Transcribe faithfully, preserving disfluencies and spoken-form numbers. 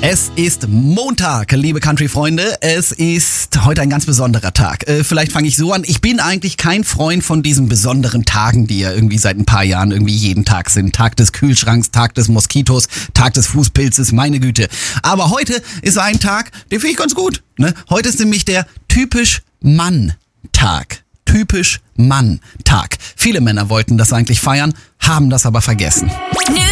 Es ist Montag, liebe Country-Freunde. Es ist heute ein ganz besonderer Tag. Äh, vielleicht fange ich so an. Ich bin eigentlich kein Freund von diesen besonderen Tagen, die ja irgendwie seit ein paar Jahren irgendwie jeden Tag sind. Tag des Kühlschranks, Tag des Moskitos, Tag des Fußpilzes, meine Güte. Aber heute ist ein Tag, den finde ich ganz gut. Ne? Heute ist nämlich der typisch Mann-Tag. Typisch Mann-Tag. Viele Männer wollten das eigentlich feiern, haben das aber vergessen. New